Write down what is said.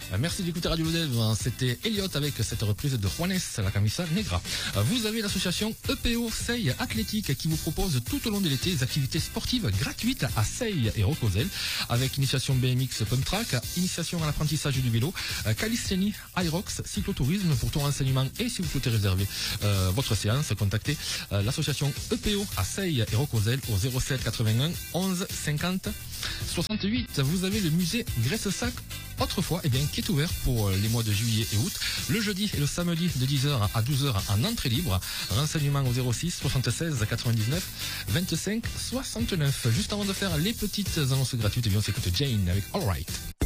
Merci d'écouter Radio Dev. C'était Elliot avec cette reprise de Juanes, la camisa negra. Vous avez l'association EPO Seille Athlétique qui vous propose tout au long de l'été des activités sportives gratuites à Seille et Rocosel avec initiation BMX Pump Track, initiation à l'apprentissage du vélo, calisthénie, Irox, cyclotourisme. Pour tout renseignement et si vous souhaitez réserver votre séance, contactez l'association EPO à Seille et Rocosel au 07 81 11 50 68. Vous avez le musée Graisse-Sac autrefois qui est ouvert pour les mois de juillet et août, le jeudi et le samedi de 10h à 12h en entrée libre. Renseignements au 06 76 99 25 69. Juste avant de faire les petites annonces gratuites, on s'écoute Jane avec All Right.